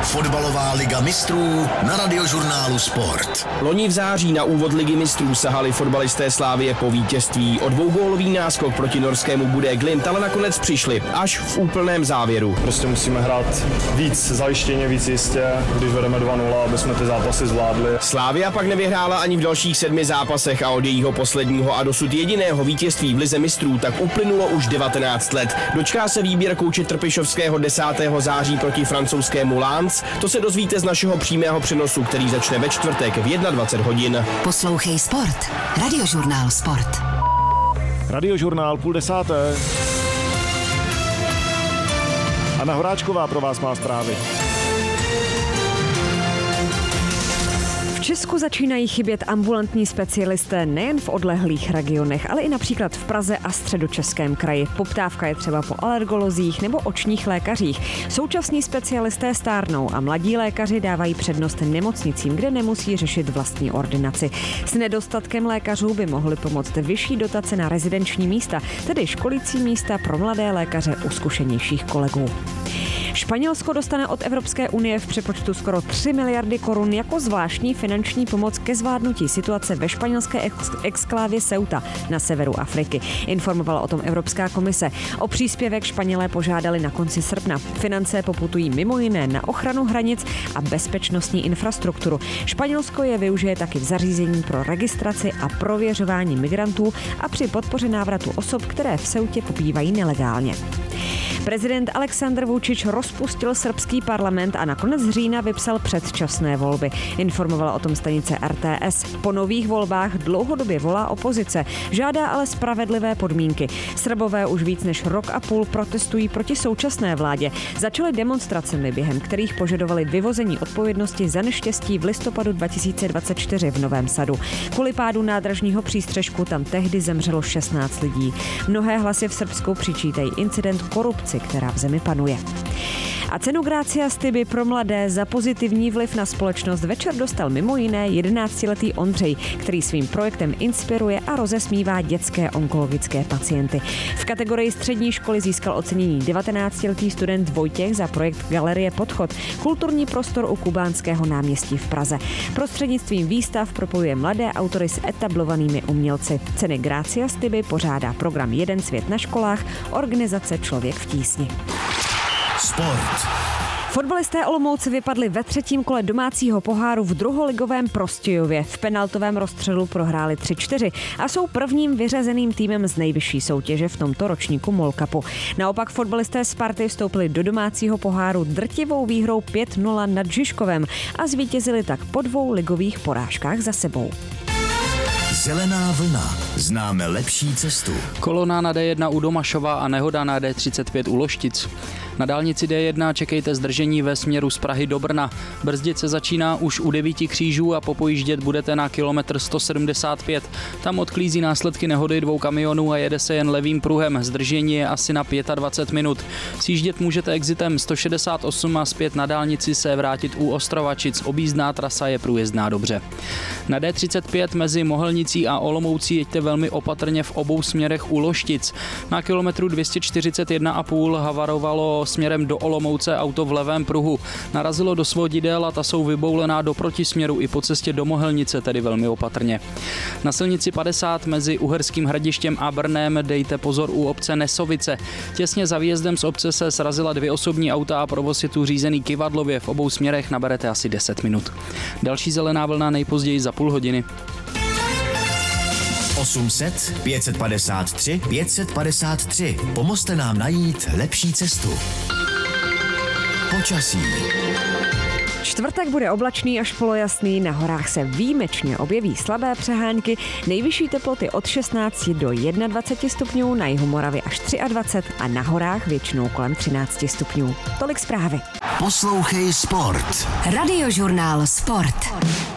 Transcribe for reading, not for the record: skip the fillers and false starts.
Fotbalová liga mistrů na Radiožurnálu Sport. Loni v září na úvod ligy mistrů sahali fotbalisté Slavie po vítězství. O dvougólový náskok proti norskému Bodø Glimt ale nakonec přišli až v úplném závěru. Prostě musíme hrát víc zajištěně, víc jistě, když vedeme 2-0, aby jsme ty zápasy zvládli. Slavia pak nevyhrála ani v dalších 7 zápasech a od jejího posledního a dosud jediného vítězství v lize mistrů tak uplynulo už 19 let. Dočká se výběr kouče Trpišovského 10. září proti francouzskému Lens. To se dozvíte z našeho přímého přenosu, který začne ve čtvrtek v 21 hodin. Poslouchej Sport. Radiožurnál Sport. Radiožurnál 9:30. Anna Horáčková pro vás má zprávy. V Česku začínají chybět ambulantní specialisté nejen v odlehlých regionech, ale i například v Praze a Středočeském kraji. Poptávka je třeba po alergolozích nebo očních lékařích. Současní specialisté stárnou a mladí lékaři dávají přednost nemocnicím, kde nemusí řešit vlastní ordinaci. S nedostatkem lékařů by mohly pomoct vyšší dotace na rezidenční místa, tedy školící místa pro mladé lékaře u zkušenějších kolegů. Španělsko dostane od Evropské unie v přepočtu skoro 3 miliardy korun jako zvláštní finanční pomoc ke zvládnutí situace ve španělské exklávě Ceuta na severu Afriky. Informovala o tom Evropská komise. O příspěvek Španělé požádali na konci srpna. Finance poputují mimo jiné na ochranu hranic a bezpečnostní infrastrukturu. Španělsko je využije taky v zařízení pro registraci a prověřování migrantů a při podpoře návratu osob, které v Ceutě pobývají nelegálně. Prezident Aleksandr Vučić rozpustil srbský parlament a na konec října vypsal předčasné volby. Informovala o tom stanice RTS. Po nových volbách dlouhodobě volá opozice, žádá ale spravedlivé podmínky. Srbové už víc než rok a půl protestují proti současné vládě. Začaly demonstracemi, během kterých požadovali vyvození odpovědnosti za neštěstí v listopadu 2024 v Novém Sadu. Kvůli pádu nádražního přístřešku tam tehdy zemřelo 16 lidí. Mnohé hlasy v Srbsku přičítají incident korupci, která v zemi panuje. A cenu Gracias Tibi pro mladé za pozitivní vliv na společnost večer dostal mimo jiné 11letý Ondřej, který svým projektem inspiruje a rozesmívá dětské onkologické pacienty. V kategorii střední školy získal ocenění 19letý student Vojtěch za projekt Galerie Podchod, kulturní prostor u Kubánského náměstí v Praze. Prostřednictvím výstav propojuje mladé autory s etablovanými umělci. Ceny Gracias Tibi pořádá program Jeden svět na školách, organizace Člověk v tísni. Sport. Fotbalisté Olomouci vypadli ve 3. kole domácího poháru v druholigovém Prostějově. V penaltovém rozstřelu prohráli 3-4 a jsou prvním vyřazeným týmem z nejvyšší soutěže v tomto ročníku MOL Cupu. Naopak fotbalisté Sparty vstoupili do domácího poháru drtivou výhrou 5-0 nad Žižkovem a zvítězili tak po 2 ligových porážkách za sebou. Zelená vlna. Známe lepší cestu. Kolona na D1 u Domašova a nehoda na D35 u Loštic. Na dálnici D1 čekejte zdržení ve směru z Prahy do Brna. Brzdit se začíná už u 9 křížů a popojíždět budete na kilometr 175. Tam odklízí následky nehody 2 kamionů a jede se jen levým pruhem. Zdržení je asi na 25 minut. Sjíždět můžete exitem 168 a zpět na dálnici se vrátit u Ostrovačic. Objízdná trasa je průjezdná dobře. Na D35 mezi Mohelnicí a Olomoucí jeďte velmi opatrně v obou směrech u Loštic. Na kilometru 241,5 havarovalo směrem do Olomouce auto v levém pruhu. Narazilo do svodidel a ta jsou vyboulená do protisměru i po cestě do Mohelnice, tedy velmi opatrně. Na silnici 50 mezi Uherským Hradištěm a Brnem dejte pozor u obce Nesovice. Těsně za výjezdem z obce se srazila 2 osobní auta a provoz je tu řízený kyvadlově. V obou směrech naberete asi 10 minut. Další zelená vlna nejpozději za půl hodiny. 800 553 553. Pomozte nám najít lepší cestu. Počasí. Čtvrtek bude oblačný až polojasný, na horách se výjimečně objeví slabé přehánky, nejvyšší teploty od 16 do 21 stupňů, na jihu Moravy až 23 a na horách většinou kolem 13 stupňů. Tolik zprávy. Poslouchej Sport. Radiožurnál Sport.